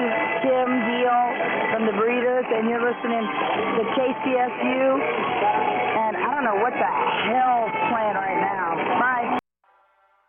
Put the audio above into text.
is Kim Deal from the Breeders, and you're listening to KCSU. And I don't know what the